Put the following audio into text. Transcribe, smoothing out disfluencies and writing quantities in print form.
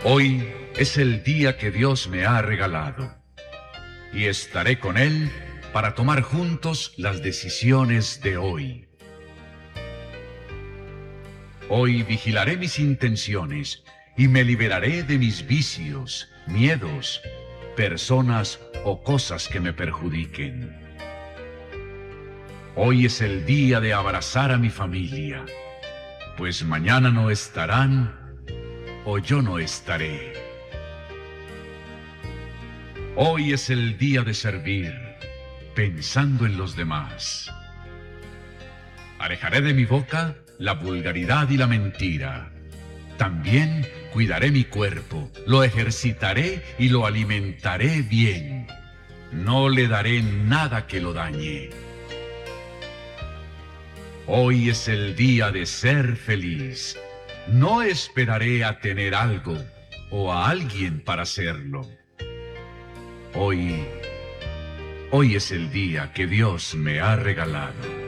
Hoy es el día que Dios me ha regalado y estaré con Él para tomar juntos las decisiones de hoy. Hoy vigilaré mis intenciones y me liberaré de mis vicios, miedos, personas o cosas que me perjudiquen. Hoy es el día de abrazar a mi familia, pues mañana no estarán o yo no estaré. Hoy es el día de servir, pensando en los demás. Alejaré de mi boca la vulgaridad y la mentira. También cuidaré mi cuerpo, lo ejercitaré y lo alimentaré bien. No le daré nada que lo dañe. Hoy es el día de ser feliz. No esperaré a tener algo o a alguien para hacerlo. Hoy es el día que Dios me ha regalado.